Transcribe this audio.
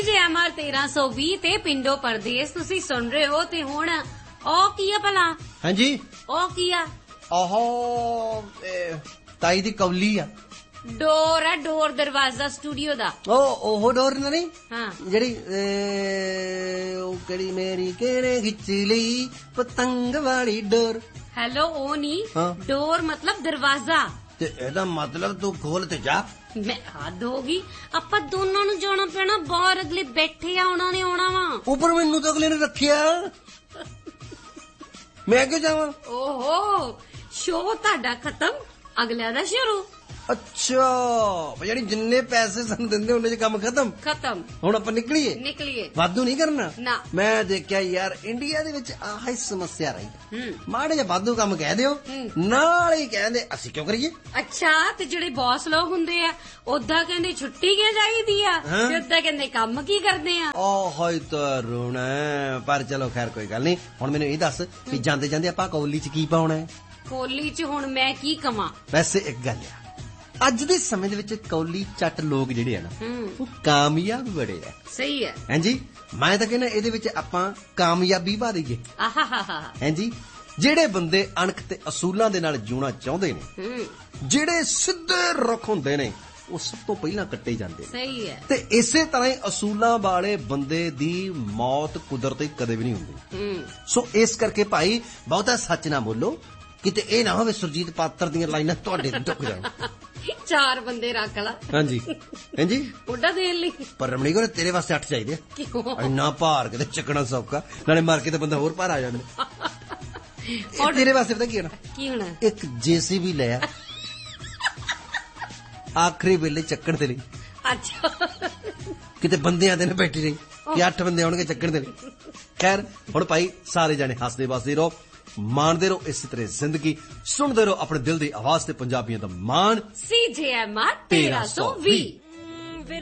CJMR 1320 ਤੇ ਪਿੰਡੋ ਪਰਦੇਸ ਤੁਸੀਂ ਸੁਣ ਰਹੇ ਹੋ। ਤੇ ਹੁਣ ਉਹ ਕੀ ਆ ਭਲਾ? ਹਾਂਜੀ ਉਹ ਕੀ ਆ? ਤਾਈ ਦੀ ਕੌਲੀ ਆ। ਡੋਰ ਆ, ਡੋਰ ਦਰਵਾਜ਼ਾ ਸਟੂਡੀਓ ਦਾ। ਉਹ ਡੋਰ ਨਾ ਨਹੀਂ ਹਾਂ, ਜਿਹੜੀ ਉਹ ਕਿਹੜੀ ਮੇਰੀ ਕਿਹਨੇ ਖਿੱਚ ਲਈ ਪਤੰਗ ਵਾਲੀ ਡੋਰ। ਹੈਲੋ, ਉਹ ਨਹੀਂ, ਡੋਰ ਮਤਲਬ ਦਰਵਾਜ਼ਾ। ਤੇ ਇਹਦਾ ਮਤਲਬ ਤੂੰ ਖੋਲ ਤੇ ਜਾ। ਮੈਂ ਹੱਦ ਹੋ ਗਈ, ਆਪਾਂ ਦੋਨਾਂ ਨੂੰ ਜਾਣਾ ਪੈਣਾ ਬਾਹਰ। ਅਗਲੇ ਬੈਠੇ ਆ, ਉਹਨਾਂ ਨੇ ਆਉਣਾ ਵਾ ਉੱਪਰ। ਮੈਨੂੰ ਤਾਂ ਅਗਲੇ ਨੇ ਰੱਖਿਆ, ਮੈਂ ਕਿਉਂ ਜਾਵਾਂ? ਓਹੋ, ਸ਼ੋਅ ਤੁਹਾਡਾ ਖਤਮ, ਅਗਲਿਆਂ ਦਾ ਸ਼ੁਰੂ। ਅੱਛਾ, ਜਿਹੜੀ ਜਿੰਨੇ ਪੈਸੇ ਸਾਨੂੰ ਦਿੰਦੇ ਉਹਨੇ ਚ ਕੰਮ ਖਤਮ। ਹੁਣ ਆਪਾਂ ਨਿਕਲੀਏ। ਵਾਧੂ ਨਹੀਂ ਕਰਨਾ ਨਾ। ਮੈਂ ਦੇਖਿਆ ਯਾਰ ਇੰਡੀਆ ਦੇ ਵਿੱਚ ਆਹ ਹੀ ਸਮੱਸਿਆ ਰਹੀ। ਮਾੜੇ ਜਿਹਾ ਵਾਧੂ ਕੰਮ ਕਹਿ ਦਿਓ, ਨਾਲ ਹੀ ਕਹਿੰਦੇ ਅਸੀਂ ਕਿਉਂ ਕਰੀਏ। ਅੱਛਾ, ਤੇ ਜਿਹੜੇ ਬੌਸ ਲੋਕ ਹੁੰਦੇ ਆ ਓਦਾਂ ਕਹਿੰਦੇ ਛੁੱਟੀ ਕਿਉਂ ਚਾਹੀਦੀ ਆ, ਤੇ ਓਦਾਂ ਕਹਿੰਦੇ ਕੰਮ ਕੀ ਕਰਦੇ ਆ। ਹਾਏ ਤਾਂ ਰੋਣਾ। ਪਰ ਚਲੋ ਖੈਰ ਕੋਈ ਗੱਲ ਨਹੀਂ। ਹੁਣ ਮੈਨੂੰ ਇਹ ਦੱਸ ਵੀ ਜਾਂਦੇ ਜਾਂਦੇ ਆਪਾਂ ਕੌਲੀ ਚ ਕੀ ਪਾਉਣਾ ਹੈ? ਕੌਲੀ ਚ ਹੁਣ ਮੈਂ ਕੀ ਕਵਾਂ? ਵੈਸੇ ਇੱਕ ਗੱਲ ਆ, ਅੱਜ ਦੇ ਸਮੇਂ ਦੇ ਵਿੱਚ ਕੌਲੀ ਚੱਟ ਲੋਕ ਜਿਹੜੇ ਆ ਨਾ, ਉਹ ਕਾਮਯਾਬ ਬੜੇ ਆ। ਸਹੀ ਹੈ। ਹਾਂਜੀ, ਮੈਂ ਤਾਂ ਕਹਿੰਦਾ ਇਹਦੇ ਵਿੱਚ ਆਪਾਂ ਕਾਮਯਾਬੀ ਪਾ ਦਈਏ। ਹਾਂਜੀ, ਜਿਹੜੇ ਬੰਦੇ ਅਣਖ ਤੇ ਅਸੂਲਾਂ ਦੇ ਨਾਲ ਜਿਉਣਾ ਚਾਹੁੰਦੇ ਨੇ, ਜਿਹੜੇ ਸਿੱਧੇ ਰੁਖ ਹੁੰਦੇ ਨੇ, ਉਹ ਸਭ ਤੋਂ ਪਹਿਲਾਂ ਕੱਟੇ ਜਾਂਦੇ ਨੇ। ਸਹੀ ਹੈ। ਤੇ ਇਸੇ ਤਰ੍ਹਾਂ ਹੀ ਅਸੂਲਾਂ ਵਾਲੇ ਬੰਦੇ ਦੀ ਮੌਤ ਕੁਦਰਤੀ ਕਦੇ ਵੀ ਨਹੀਂ ਹੁੰਦੀ। ਸੋ ਇਸ ਕਰਕੇ ਭਾਈ ਬਹੁਤਾ ਸੱਚ ਨਾ ਬੋਲੋ, ਕਿਤੇ ਇਹ ਨਾ ਹੋਵੇ ਸੁਰਜੀਤ ਪਾਤਰ ਦੀਆਂ ਲਾਈਨਾਂ ਤੁਹਾਡੇ ਤੇ ਢੁੱਕ ਜਾਣ। 4 ਬੰਦੇ ਰੱਖ ਲਾ। ਹਾਂਜੀ ਉਹਦਾ ਦੇਣ ਲਈ। ਪਰ ਰਮਣੀ ਕੋਲ ਤੇਰੇ ਵਾਸਤੇ 8 ਚਾਹੀਦੇ। ਕਿਉਂ? ਇੰਨਾ ਭਾਰ ਕਿਤੇ ਚੱਕਣਾ ਸੌਖਾ, ਨਾਲੇ ਮਰ ਕੇ ਤੇ ਬੰਦਾ ਹੋਰ ਭਾਰ ਆ ਜਾਂਦਾ। ਤੇਰੇ ਵਾਸਤੇ ਪਤਾ ਕੀ ਹੋਣਾ? ਇੱਕ JCB ਲੈ ਆ, ਆਖਰੀ ਵੇਲੇ ਚੱਕਣ ਦੇ ਲਈ। ਅੱਛਾ, ਕਿਤੇ ਬੰਦਿਆਂ ਦੇ ਨਾ ਬੈਠੀ ਰਹੀ ਕਿ 8 ਬੰਦੇ ਆਉਣਗੇ ਚੱਕਣ ਦੇ ਲਈ। ਖੈਰ ਹੁਣ ਭਾਈ ਸਾਰੇ ਜਾਣੇ ਹੱਸਦੇ ਵਸਦੇ ਰਹੋ, ਮਾਣਦੇ ਰਹੋ ਇਸੇ ਤਰ੍ਹਾਂ ਜ਼ਿੰਦਗੀ, ਸੁਣਦੇ ਰਹੋ ਆਪਣੇ ਦਿਲ ਦੀ ਆਵਾਜ਼ ਤੇ ਪੰਜਾਬੀਆਂ ਦਾ ਮਾਣ। CJMR 1320।